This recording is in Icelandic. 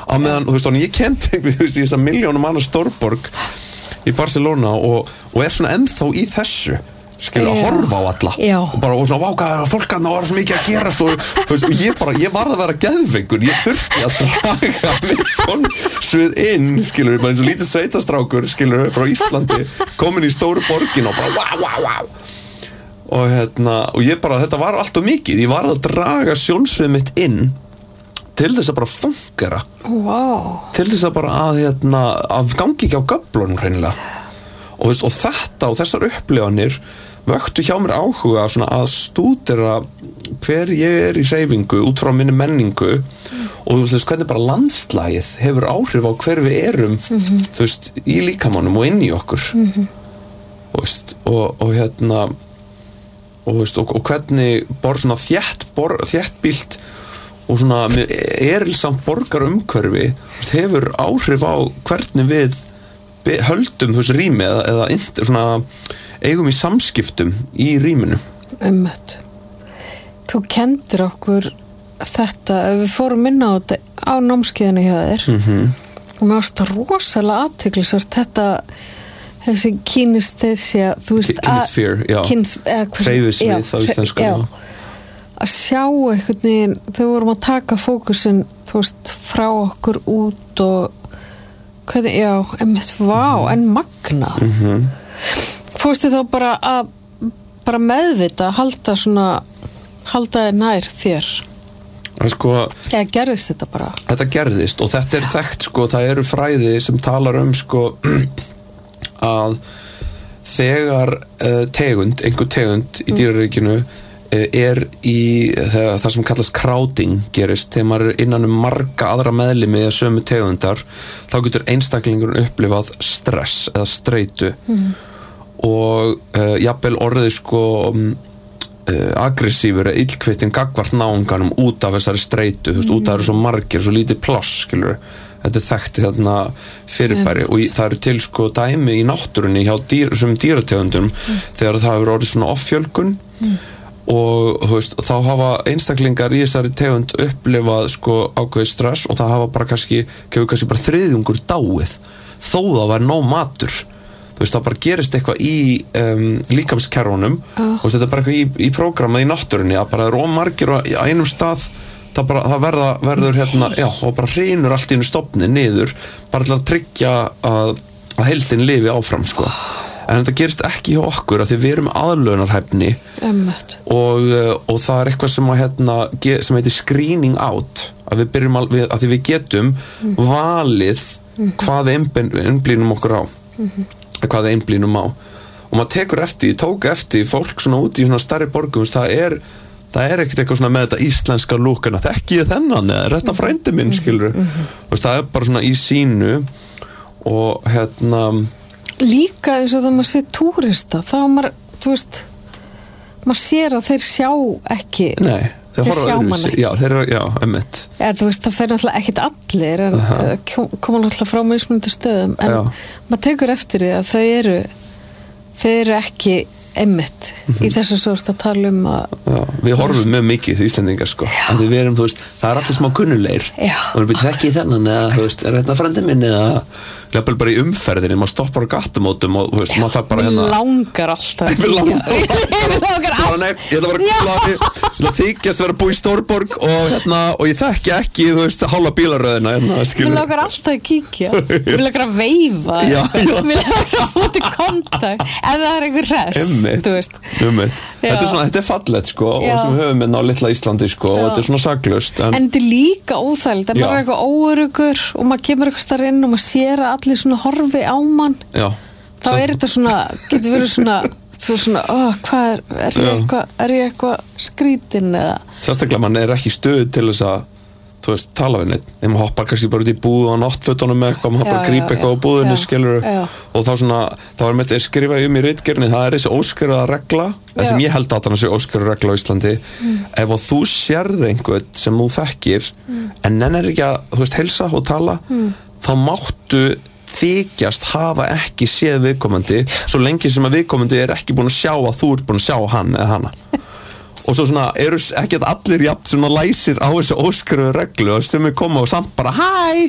á meðan, þú veist, og ég kem til í þessa milljónum manna stórborg í Barcelona og svona ennþá í þessu skilur að horfa á alla og bara og svona váka fólk að það var svo mikið að gerast og ég varð að vera geðveikur ég þurfti að draga mig svona svið inn skilur bara eins og lítið sveitastrákur skilur frá Íslandi komin í stóru borgin og bara wow og ég bara þetta var allt of mikið ég varð að draga sjónsvið mitt inn til þess að bara fungera til þess að bara að gangi ekki á göflunum hreinlega og þetta og þessar upplifanir vöktu hjá mér áhuga svona að stúdera hver ég í hreyfingu út frá minni menningu og þú veist hvernig bara landslagið hefur áhrif á hver við erum þú veist í líkamannum og inn í okkur þú veist og hvernig svona þéttbýlt og svona erilsamt borgarumhverfi hefur áhrif á hvernig við höldum þú veist rými eða svona eigum í samskiptum í rýminu. Þú kendir okkur þetta, við fórum inn á þetta á námskeiðinu hjá þér og mér varst það rosalega athyglisvert þetta þessi kinesthesia þú veist hreyfisvið á íslensku að sjá einhvern veginn þegar við vorum að taka fókusinn þú veist frá okkur út og hvernig, en magnað fórstu þá bara að bara meðvita halda þér nær þér eða gerðist þetta bara þetta gerðist og þetta þekkt það eru fræði sem talar að þegar einhver tegund í dýraríkinu í það sem kallast crowding gerist, þegar maður innan marga aðra meðlimi eða sömu tegundar þá getur einstaklingurinn upplifað stress eða streitu og jafnvel orðið aggressífur eða illkvittin gagnvart náunganum út af þessari streitu út af þessu margir, svo lítið pláss skilur þetta þekkt fyrirbæri og það eru til dæmi í náttúrunni hjá dýrategundum þegar það hefur orðið svona offjölgun og þá hafa einstaklingar í þessari tegund upplifað ákveðið stress og það hafa kannski bara þriðjungur dáið þó það var nóg matur það bara gerist eitthvað í líkamskerfunum og þetta bara eitthvað í prógramið í náttúrunni að bara er ómargir á einum stað það verður og bara hreinur allt í einu stofni niður bara til að tryggja að heildin lifi áfram en þetta gerist ekki hjá okkur af því við erum aðlögunarhæfni og það er eitthvað sem heitir screening out að við byrjum að því við getum valið hvað einblínum okkur á hvað einblínum á og maður tók eftir fólk svona út í svona stærri borgum það er ekkert eitthvað svona með þetta íslenska lúkana þekki ég þennan eða er þetta frændi minn skilur það er bara svona í sínu og líka eins og það maður sé túrista þá maður, þú veist maður sér að þeir sjá ekki þeir sjá mann ekki einmitt þú veist, það fer náttúrulega ekkert allir en koma náttúrulega frá mismunandi stöðum en maður tekur eftir því að þau eru ekki einmitt í þessu sort að tala að við horfum mjög mikið Íslendingar en við erum, þú veist, það er allir smá kunnulegir og við byrjum ekki þennan eða, þú veist, er þetta frændi minn eða jafnvel bara í umferðinni, maður stoppar á gattamótum og þú veist, maður fær bara langar alltaf ég ætla að þykjast vera að búa í stórborg og ég þekki ekki, þú veist, hálfa bílaröðina mér langar alltaf að kíkja mér langar að veifa mér langar að fóta í kontakt ef það er einhver hress þetta er fallegt og sem við höfum á litla Íslandi og þetta er svona saklaust en þetta er líka óþægilegt maður er eitthvað óöruggur og maður kemur eitthvað starf inn og maður sér að allir svona horfi á mann þá er þetta svona getur verið svona þú svona, hvað er ég eitthvað skrítin eða sérstaklega mann er ekki stöð til þess að þú veist, tala við neitt þegar maður hoppar kannski bara út í búð og náttfötunum með eitthvað maður hoppar að grípa eitthvað á búðinni skilur og þá er með þetta skrifað í ritgerðinni það er þessi óskrifaða regla sem ég held að það sé óskrifaða regla á Íslandi ef þú sérð einhvern sem þú þekkir en nennir ekki að þú veist, heilsa og tala þá máttu þykjast hafa ekki séð viðkomandi svo lengi sem að viðkomandi er ekki búin að sjá að þú ert búin að sjá hann eða hana og svo svona eru ekki allir jafn svona læsir á þessu óskrifuðu reglu sem við koma og samt bara hæ